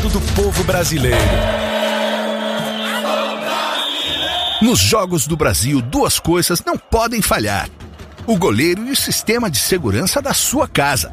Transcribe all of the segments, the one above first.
lado do povo brasileiro. Nos Jogos do Brasil, duas coisas não podem falhar: o goleiro e o sistema de segurança da sua casa.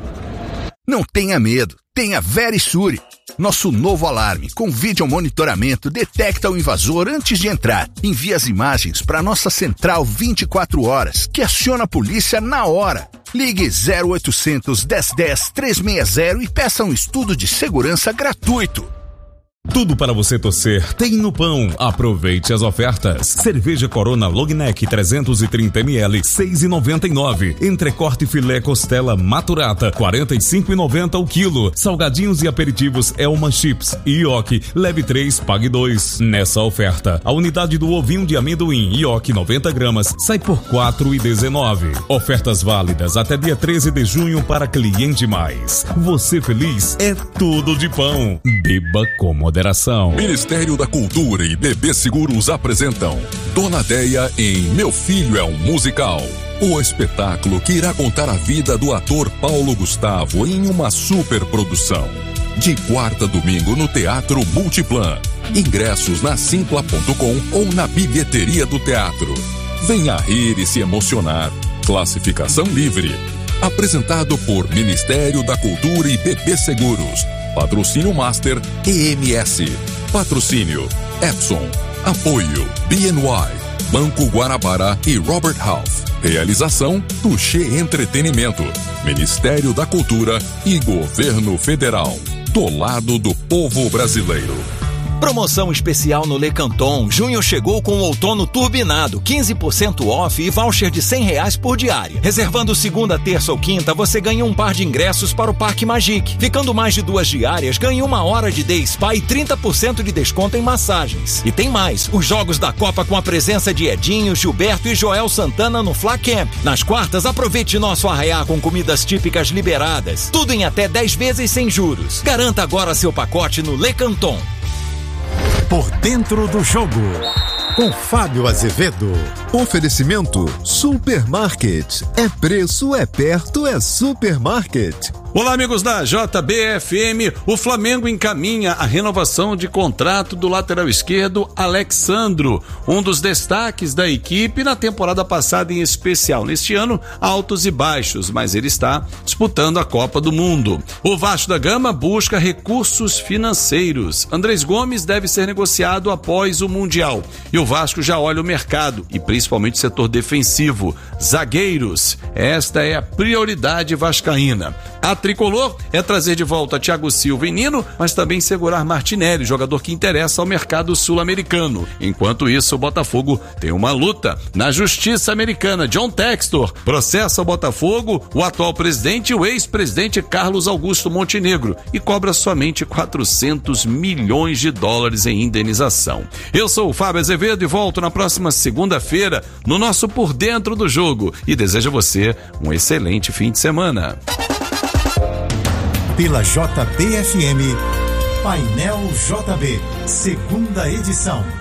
Não tenha medo, tenha Verisure. Nosso novo alarme com vídeo monitoramento detecta o invasor antes de entrar. Envia as imagens para nossa central 24 horas, que aciona a polícia na hora. Ligue 0800 1010 360 e peça um estudo de segurança gratuito. Tudo para você torcer tem no Pão. Aproveite as ofertas. Cerveja Corona Logneck 330ml 6,99. Entrecorte filé costela maturata 45,90 o quilo. Salgadinhos e aperitivos Elman Chips e Ioki, leve 3, pague 2. Nessa oferta, a unidade do ovinho de amendoim Ioki 90 gramas sai por 4,19. Ofertas válidas até dia 13 de junho para cliente mais. Você feliz é tudo de Pão. Beba com moderação. Ministério da Cultura e BB Seguros apresentam Dona Deia em Meu Filho é um Musical. O espetáculo que irá contar a vida do ator Paulo Gustavo em uma superprodução. De quarta a domingo no Teatro Multiplan. Ingressos na Simpla.com ou na bilheteria do teatro. Venha rir e se emocionar. Classificação livre. Apresentado por Ministério da Cultura e BB Seguros. Patrocínio Master EMS. Patrocínio Epson. Apoio BNY, Banco Guanabara e Robert Half. Realização Touché Entretenimento. Ministério da Cultura e Governo Federal. Do lado do povo brasileiro. Promoção especial no Le Canton. Junho chegou com o outono turbinado, 15% off e voucher de R$100 por diária. Reservando segunda, terça ou quinta, você ganha um par de ingressos para o Parque Magic. Ficando mais de 2 diárias, ganha 1 hora de day spa e 30% de desconto em massagens. E tem mais, os jogos da Copa com a presença de Edinho, Gilberto e Joel Santana no Fla Camp. Nas quartas, aproveite nosso arraiá com comidas típicas liberadas. Tudo em até 10 vezes sem juros. Garanta agora seu pacote no Le Canton. Por dentro do jogo, com Fábio Azevedo. Oferecimento Supermarket. É preço, é perto, é Supermarket. Olá, amigos da JBFM. O Flamengo encaminha a renovação de contrato do lateral esquerdo Alexandro, um dos destaques da equipe na temporada passada em especial. Neste ano, altos e baixos, mas ele está disputando a Copa do Mundo. O Vasco da Gama busca recursos financeiros. Andrés Gomes deve ser negociado após o Mundial. E o Vasco já olha o mercado e principalmente o setor defensivo. Zagueiros, esta é a prioridade vascaína. A tricolor é trazer de volta Thiago Silva e Nino, mas também segurar Martinelli, jogador que interessa ao mercado sul-americano. Enquanto isso, o Botafogo tem uma luta na justiça americana. John Textor processa o Botafogo, o atual presidente e o ex-presidente Carlos Augusto Montenegro e cobra somente $400 milhões em indenização. Eu sou o Fábio Azevedo e volto na próxima segunda-feira no nosso Por Dentro do Jogo e desejo a você um excelente fim de semana. Pela JBFM, Painel JB, segunda edição.